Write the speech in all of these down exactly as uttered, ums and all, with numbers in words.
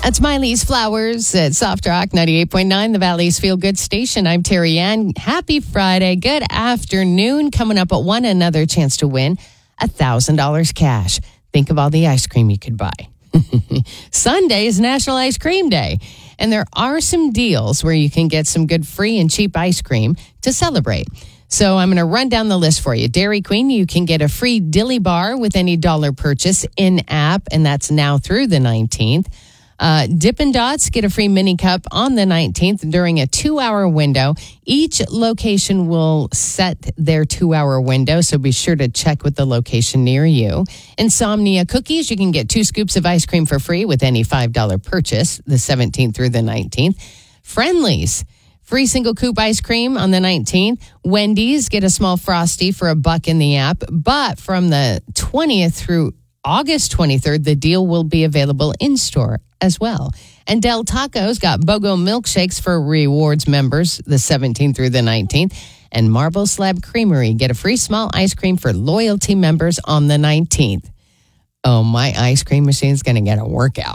That's Miley's Flowers at Soft Rock ninety-eight point nine, the Valley's Feel Good Station. I'm Terry Ann. Happy Friday. Good afternoon. Coming up at one, another chance to win one thousand dollars cash. Think of all the ice cream you could buy. Sunday is National Ice Cream Day, and there are some deals where you can get some good free and cheap ice cream to celebrate. So I'm going to run down the list for you. Dairy Queen, you can get a free Dilly Bar with any dollar purchase in-app, and that's now through the nineteenth. Uh, Dippin' Dots, get a free mini cup on the nineteenth during a two-hour window. Each location will set their two-hour window, so be sure to check with the location near you. Insomnia Cookies, you can get two scoops of ice cream for free with any five dollars purchase, the seventeenth through the nineteenth. Friendly's, free single coop ice cream on the nineteenth. Wendy's, get a small Frosty for a buck in the app. But from the twentieth through August twenty-third, the deal will be available in-store as well. And Del Taco's got BOGO milkshakes for rewards members the seventeenth through the nineteenth. And Marble Slab Creamery, get a free small ice cream for loyalty members on the nineteenth. Oh, my ice cream machine's going to get a workout.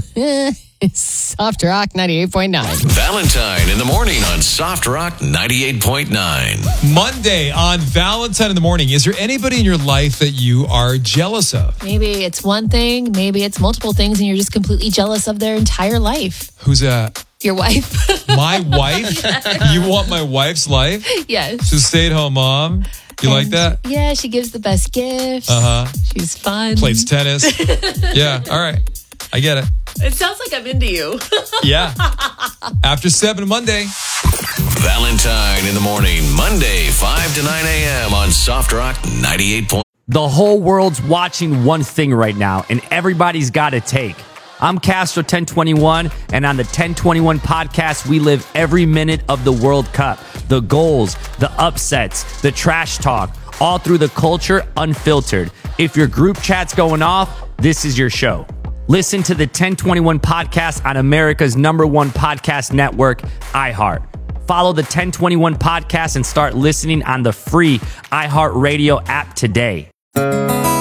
Soft Rock ninety-eight point nine. Valentine in the morning on Soft Rock ninety-eight point nine. Monday on Valentine in the morning. Is there anybody in your life that you are jealous of? Maybe it's one thing, maybe it's multiple things, and you're just completely jealous of their entire life. Who's that? Your wife. My wife? You want my wife's life? Yes. She's a stay-at-home mom. You And like that? Yeah, she gives the best gifts. Uh-huh. She's fun. Plays tennis. Yeah, all right. I get it. It sounds like I'm into you. Yeah. After seven Monday. Valentine in the morning, Monday, five to nine a.m. on Soft Rock ninety-eight point nine. The whole world's watching one thing right now, and everybody's got a take. I'm Castro ten twenty-one, and on the ten twenty-one podcast, we live every minute of the World Cup. The goals, the upsets, the trash talk, all through the culture unfiltered. If your group chat's going off, this is your show. Listen to the ten twenty-one podcast on America's number one podcast network, iHeart. Follow the ten twenty-one podcast and start listening on the free iHeartRadio app today.